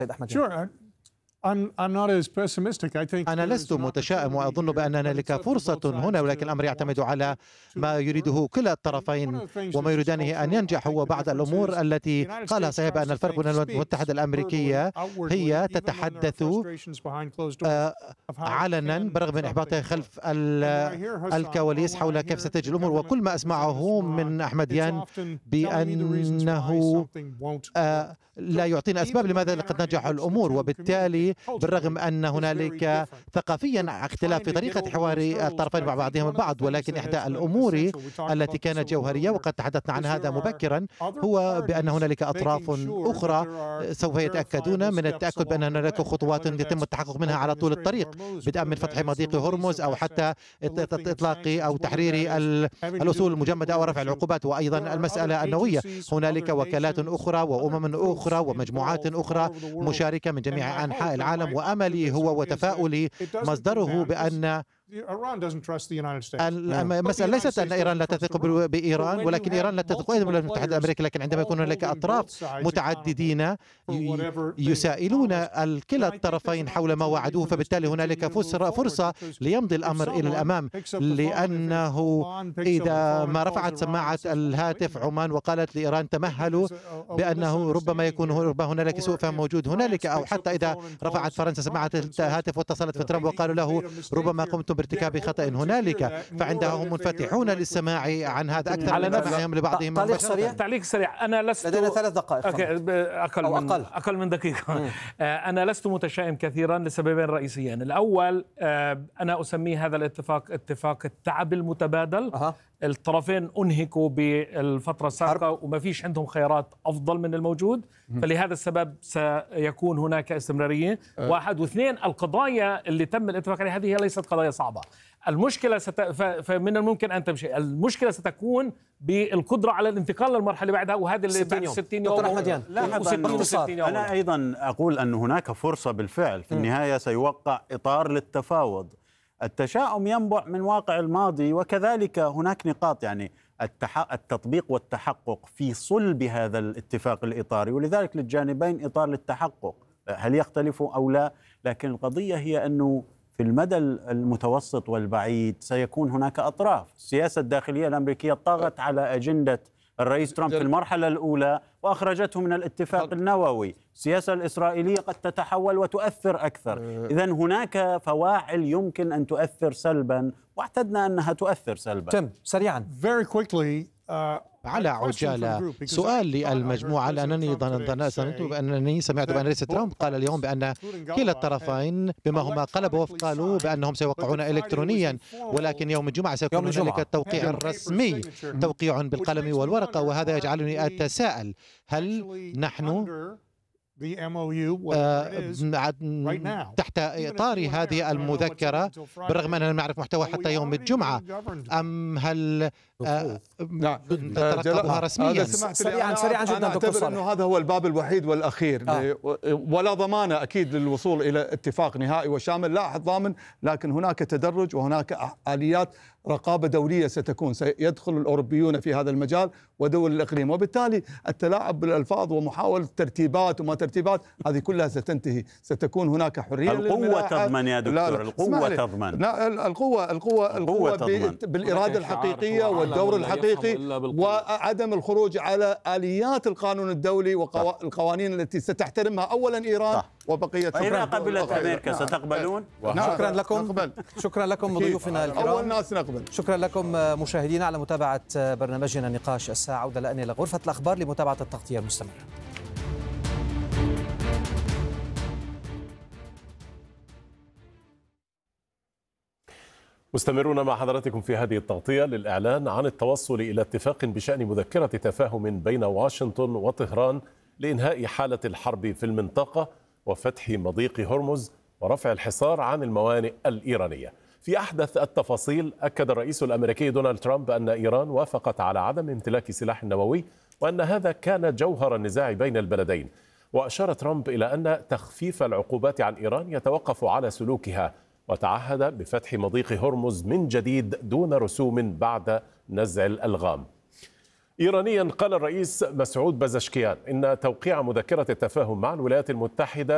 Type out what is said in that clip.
أحمد. أنا لست متشائم وأظن بأن هنالك فرصة هنا، ولكن الأمر يعتمد على ما يريده كلا الطرفين وما يريدانه أن ينجح. وبعض الأمور التي قالها صحيح بأن الفرق بين الولايات المتحدة الأمريكية هي تتحدث علنا برغم من إحباطها خلف الكواليس حول كيف ستجري الأمور. وكل ما أسمعه من أحمديان بأنه لا يعطينا أسباب لماذا قد نجح الأمور، وبالتالي بالرغم أن هنالك ثقافيا اختلاف في طريقة حوار الطرفين مع بعضهم البعض، ولكن إحدى الأمور التي كانت جوهرية وقد تحدثنا عن هذا مبكرا هو بأن هنالك أطراف أخرى سوف يتأكدون من التأكد بأن هنالك خطوات يتم التحقق منها على طول الطريق، بدءا من فتح مضيق هرمز أو حتى إطلاق أو تحرير الأصول المجمدة أو رفع العقوبات، وأيضا المسألة النووية. هنالك وكالات أخرى وأمم أخرى ومجموعات أخرى مشاركة من جميع أنحاء العالم، وأملي هو وتفاؤلي مصدره بأن المسألة ليست أن إيران لا تثق بإيران، ولكن إيران لا تثق أيضا بالولايات المتحدة الأمريكية. لكن عندما يكون هناك أطراف متعددين يسائلون كلا الطرفين حول ما وعدوه، فبالتالي هنالك فرصة ليمضي الأمر إلى الأمام. لأنه إذا ما رفعت سماعة الهاتف عمان وقالت لإيران تمهلوا بأنه ربما هنالك سوء فهم موجود هنالك، أو حتى إذا رفعت فرنسا سماعة الهاتف واتصلت في ترامب وقالوا له ربما قمتم بارتكاب خطأ هنالك، فعندها هم منفتحون للسماع عن هذا أكثر من سماعهم لبعضهم. تعليق سريع. أنا لست لدينا 3 دقائق. أقل من دقيقة. أنا لست متشائم كثيرا لسببين رئيسيين. الأول، أنا أسميه هذا الاتفاق اتفاق التعب المتبادل. الطرفين أنهكوا بالفترة السابقة وما فيش عندهم خيارات أفضل من الموجود، فلهذا السبب سيكون هناك استمرارية. 1 و2، القضايا اللي تم الاتفاق عليها هذه ليست قضايا صعبة. المشكلة فمن الممكن أن تمشي. المشكلة ستكون بالقدرة على الانتقال للمرحلة اللي بعدها، وهذا اللي بعد 60 يوم. أنا أيضا أقول أن هناك فرصة بالفعل. في النهاية سيوقع إطار للتفاوض. التشاؤم ينبع من واقع الماضي، وكذلك هناك نقاط يعني التطبيق والتحقق في صلب هذا الاتفاق الإطاري، ولذلك للجانبين إطار للتحقق، هل يختلفوا أو لا. لكن القضية هي أنه في المدى المتوسط والبعيد سيكون هناك أطراف. السياسة الداخلية الأمريكية طغت على أجندة الرئيس ترامب في المرحلة الأولى وأخرجته من الاتفاق النووي. السياسة الإسرائيلية قد تتحول وتؤثر أكثر. إذن هناك فواعل يمكن أن تؤثر سلبا، واعتدنا أنها تؤثر سلبا. تم سريعا على عجالة سؤال للمجموعة، لأنني أنني سمعت بأن رئيس ترامب قال اليوم بأن كلا الطرفين بما هما قلبوا قالوا بأنهم سيوقعون إلكترونيا، ولكن يوم الجمعة سيكون هنالك التوقيع الرسمي، توقيع بالقلم والورقة. وهذا يجعلني أتساءل، هل نحن تحت إطار هذه المذكرة بالرغم أننا نعرف محتوى حتى يوم الجمعة، أم هل ترقبها رسميا؟ سريعا جدا. أنا أعتبر أنه هذا هو الباب الوحيد والأخير، ولا ضمان أكيد للوصول إلى اتفاق نهائي وشامل، لا أحد ضامن، لكن هناك تدرج وهناك آليات رقابة دولية ستكون، سيدخل الأوروبيون في هذا المجال ودول الإقليم، وبالتالي التلاعب بالألفاظ ومحاولة ترتيبات وما ترتيبات هذه كلها ستنتهي. ستكون هناك حرية. القوة تضمن يا دكتور. القوة تضمن. القوة بالإرادة الحقيقية والدور الحقيقي، وعدم الخروج على آليات القانون الدولي والقوانين التي ستحترمها أولا إيران وبقية. إذا قبلت أمريكا ستقبلون؟ شكرا لكم. شكرا لكم ضيوفنا الكرام. أول ناس نقبل. شكرا لكم مشاهدينا على متابعة برنامجنا نقاش الساعة. عودة الآن إلى غرفة الأخبار لمتابعة التغطية المستمرة. مستمرون مع حضراتكم في هذه التغطية للإعلان عن التوصل إلى اتفاق بشأن مذكرة تفاهم بين واشنطن وطهران لإنهاء حالة الحرب في المنطقة وفتح مضيق هرمز ورفع الحصار عن الموانئ الإيرانية. في أحدث التفاصيل، أكد الرئيس الأمريكي دونالد ترامب أن إيران وافقت على عدم امتلاك سلاح نووي وأن هذا كان جوهر النزاع بين البلدين. وأشار ترامب إلى أن تخفيف العقوبات عن إيران يتوقف على سلوكها، وتعهد بفتح مضيق هرمز من جديد دون رسوم بعد نزع الألغام. إيرانيا، قال الرئيس مسعود بزشكيان إن توقيع مذكرة التفاهم مع الولايات المتحدة